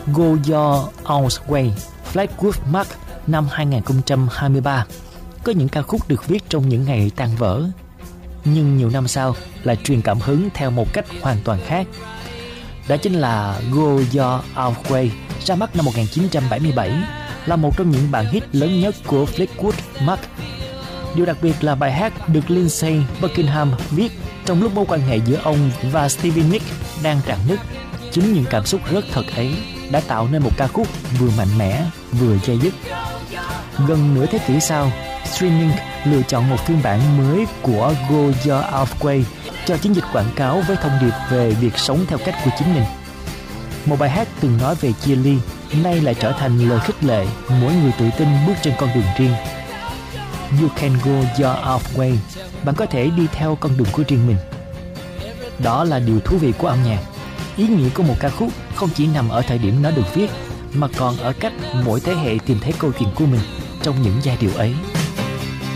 Go Your Own Way, Fleetwood Mac năm 2023, có những ca khúc được viết trong những ngày tan vỡ, nhưng nhiều năm sau lại truyền cảm hứng theo một cách hoàn toàn khác. Đó chính là Go Your Own Way, ra mắt năm 1977, là một trong những bản hit lớn nhất của Fleetwood Mac. Điều đặc biệt là bài hát được Lindsey Buckingham viết trong lúc mối quan hệ giữa ông và Stevie Nicks đang rạn nứt. Chính những cảm xúc rất thật ấy đã tạo nên một ca khúc vừa mạnh mẽ vừa dai dứt. Gần nửa thế kỷ sau, streaming lựa chọn một phiên bản mới của Go Your Own Way cho chiến dịch quảng cáo với thông điệp về việc sống theo cách của chính mình. Một bài hát từng nói về chia ly, nay lại trở thành lời khích lệ mỗi người tự tin bước trên con đường riêng. You can go your own way, bạn có thể đi theo con đường của riêng mình. Đó là điều thú vị của âm nhạc. Ý nghĩa của một ca khúc không chỉ nằm ở thời điểm nó được viết, mà còn ở cách mỗi thế hệ tìm thấy câu chuyện của mình trong những giai điệu ấy.